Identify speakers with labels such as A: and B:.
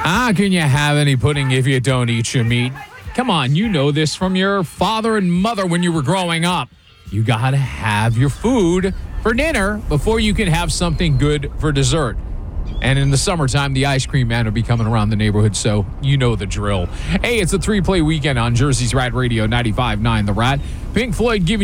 A: How can you have any pudding if you don't eat your meat? Come on, you know this from your father and mother when you were growing up. You gotta have your food for dinner before you can have something good for dessert. And in the summertime, the ice cream man will be coming around the neighborhood, so you know the drill. Hey, it's a 3-play weekend on Jersey's Rat Radio 95.9 The Rat. Pink Floyd giving